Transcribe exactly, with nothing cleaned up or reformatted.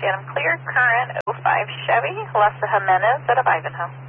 Phantom clear, current oh five Chevy, Lessa Jimenez out of Ivanhoe.